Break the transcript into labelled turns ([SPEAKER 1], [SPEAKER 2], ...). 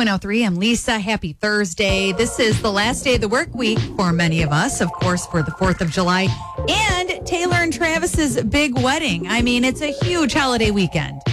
[SPEAKER 1] Q103. I'm Lisa. Happy Thursday. This is the last day of the work week for many of us, of course, for the 4th of July and Taylor and Travis's big wedding. I mean, it's a huge holiday weekend.